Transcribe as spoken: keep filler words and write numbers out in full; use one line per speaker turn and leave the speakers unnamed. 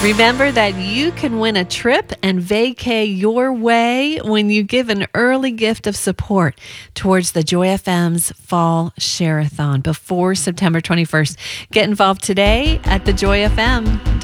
Remember that you can win a trip and vacay your way when you give an early gift of support towards the Joy F M's Fall Share-a-thon before September twenty-first. Get involved today at the joy f m